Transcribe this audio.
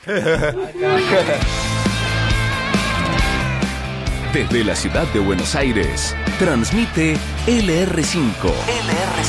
Desde la ciudad de Buenos Aires, transmite LR5. LR5.